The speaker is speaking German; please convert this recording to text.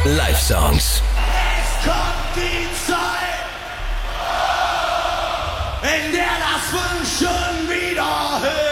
Live-Songs. Es kommt die Zeit, in der das Wünschen wieder hört.